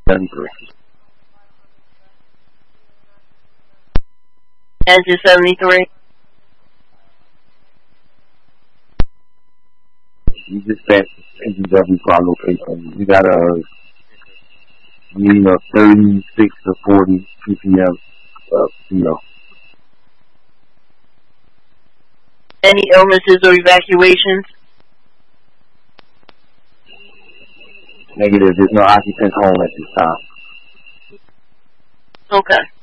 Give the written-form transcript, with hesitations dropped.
73. Engine 73. You just passed engine W for our location. You got a 36 to 40 ppm. Any illnesses or evacuations? Negative. There's no occupants home at this time. Okay.